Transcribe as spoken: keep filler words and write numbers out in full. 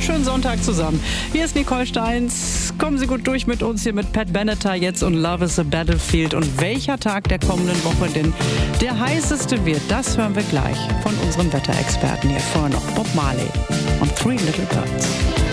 schönen Sonntag zusammen. Hier ist Nicole Steins. Kommen Sie gut durch mit uns hier mit Pat Benatar jetzt und Love is a Battlefield. Und welcher Tag der kommenden Woche denn der heißeste wird, das hören wir gleich von unseren Wetterexperten hier. Vorher noch Bob Marley und Three Little Birds.